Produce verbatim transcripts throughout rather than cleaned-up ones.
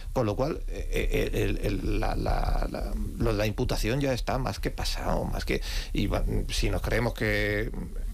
Con lo cual, eh, el, el, la, la, la, lo de la imputación ya está más que pasado, más que... Y si nos creemos que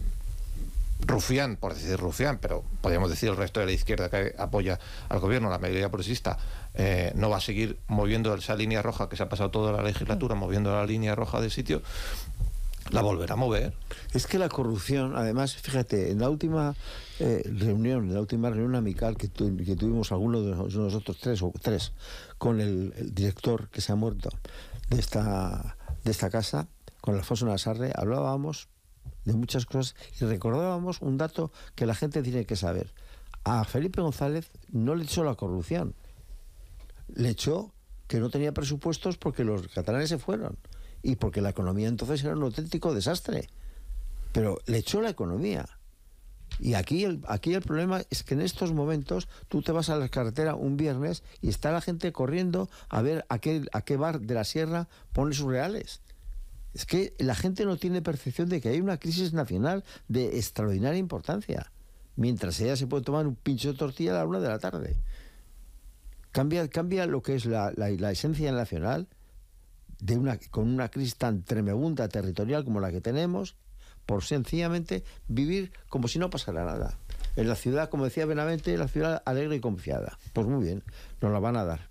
Rufián, por decir Rufián, pero podríamos decir el resto de la izquierda que apoya al gobierno, la mayoría progresista, eh, no va a seguir moviendo esa línea roja que se ha pasado toda la legislatura, moviendo la línea roja del sitio, la volverá a mover. Es que la corrupción, además, fíjate, en la última eh, reunión, en la última reunión amical que, tu, que tuvimos algunos de nosotros tres o tres con el, el director que se ha muerto de esta, de esta casa, con Alfonso Nassarre, hablábamos de muchas cosas y recordábamos un dato que la gente tiene que saber. A Felipe González no le echó la corrupción, le echó que no tenía presupuestos porque los catalanes se fueron y porque la economía entonces era un auténtico desastre, pero le echó la economía. Y aquí el, aquí el problema es que en estos momentos tú te vas a la carretera un viernes y está la gente corriendo a ver a qué, a qué bar de la sierra pone sus reales. Es que la gente no tiene percepción de que hay una crisis nacional de extraordinaria importancia, mientras ella se puede tomar un pincho de tortilla a la una de la tarde. Cambia, cambia lo que es la, la, la esencia nacional de una, con una crisis tan tremenda territorial como la que tenemos, por sencillamente vivir como si no pasara nada. En la ciudad, como decía Benavente, la ciudad alegre y confiada. Pues muy bien, nos la van a dar.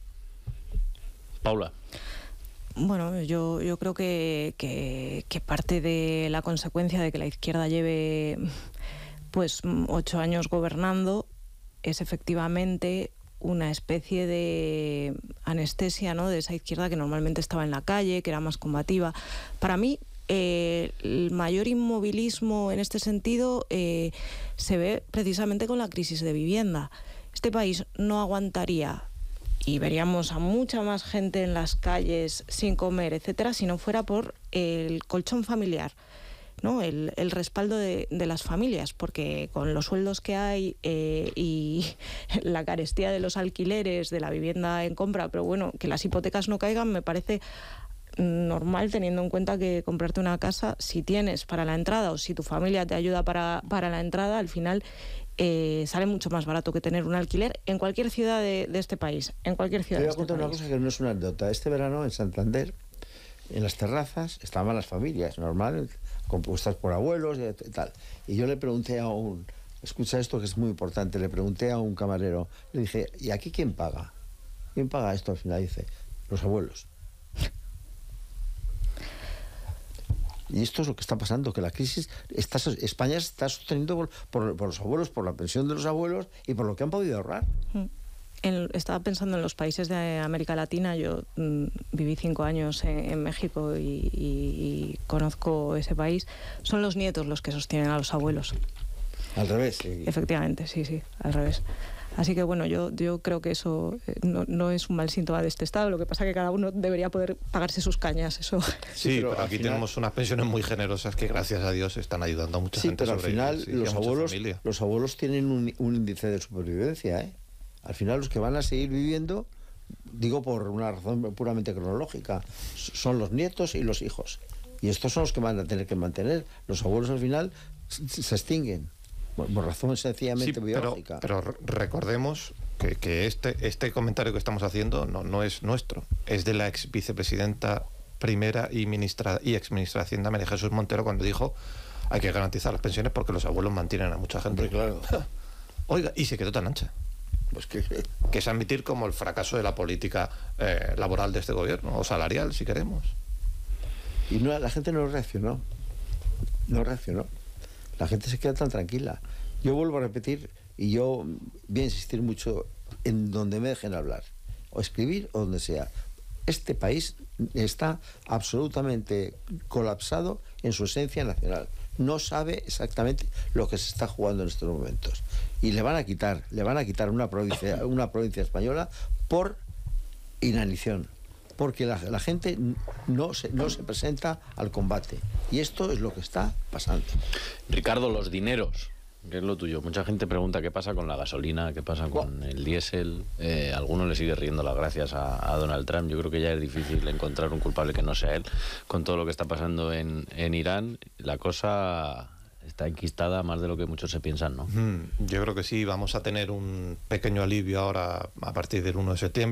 Paula. Bueno, yo, yo creo que, que, que parte de la consecuencia de que la izquierda lleve pues ocho años gobernando es efectivamente una especie de anestesia, ¿no?, de esa izquierda que normalmente estaba en la calle, que era más combativa. Para mí, eh, el mayor inmovilismo en este sentido eh, se ve precisamente con la crisis de vivienda. Este país no aguantaría, y veríamos a mucha más gente en las calles sin comer, etcétera, si no fuera por el colchón familiar, ¿no?, el, el respaldo de, de las familias, porque con los sueldos que hay eh, y la carestía de los alquileres, de la vivienda en compra, pero bueno, que las hipotecas no caigan, me parece normal, teniendo en cuenta que comprarte una casa, si tienes para la entrada o si tu familia te ayuda para, para la entrada, al final eh, sale mucho más barato que tener un alquiler en cualquier ciudad de, de este país, en cualquier ciudad. Te voy a de este contar país. una cosa que no es una anécdota. Este verano en Santander, en las terrazas, estaban las familias, normal, compuestas por abuelos y tal. Y yo le pregunté a un... Escucha esto que es muy importante. Le pregunté a un camarero, le dije, ¿y aquí quién paga? ¿Quién paga esto al final? Dice, los abuelos. Y esto es lo que está pasando, que la crisis, está, España se está sosteniendo por, por, por los abuelos, por la pensión de los abuelos y por lo que han podido ahorrar. En, estaba pensando en los países de América Latina. Yo mmm, viví cinco años en, en México y, y, y conozco ese país. Son los nietos los que sostienen a los abuelos. Al revés. Sí. Efectivamente, sí, sí, al revés. Así que bueno, yo, yo creo que eso no, no es un mal síntoma de este Estado. Lo que pasa es que cada uno debería poder pagarse sus cañas, eso. Sí, pero, pero aquí final... tenemos unas pensiones muy generosas que gracias a Dios están ayudando a mucha sí, gente. Pero al final sí, los, abuelos, los abuelos tienen un, un índice de supervivencia, ¿eh? Al final los que van a seguir viviendo, digo por una razón puramente cronológica, son los nietos y los hijos. Y estos son los que van a tener que mantener. Los abuelos al final se extinguen. Por razón sencillamente sí, biológica. Pero, pero recordemos que, que este, este comentario que estamos haciendo no, no es nuestro, es de la ex vicepresidenta primera y ministra y ex ministra de Hacienda, María Jesús Montero, cuando dijo hay que garantizar las pensiones porque los abuelos mantienen a mucha gente. Hombre, claro. Oiga, y se quedó tan ancha. Pues que... que es admitir como el fracaso de la política eh, laboral de este gobierno, o salarial, si queremos. Y no, la gente no reaccionó. No reaccionó. La gente se queda tan tranquila. Yo vuelvo a repetir, y yo voy a insistir mucho en donde me dejen hablar, o escribir o donde sea. Este país está absolutamente colapsado en su esencia nacional. No sabe exactamente lo que se está jugando en estos momentos. Y le van a quitar, le van a quitar una provincia, una provincia española por inanición. Porque la, la gente no se, no se presenta al combate. Y esto es lo que está pasando. Ricardo, los dineros, ¿qué es lo tuyo? Mucha gente pregunta qué pasa con la gasolina, qué pasa con el diésel. Eh, alguno le sigue riendo las gracias a, a Donald Trump. Yo creo que ya es difícil encontrar un culpable que no sea él. Con todo lo que está pasando en, en Irán, la cosa está enquistada más de lo que muchos se piensan, ¿no? Mm, yo creo que sí, vamos a tener un pequeño alivio ahora a partir del uno de septiembre.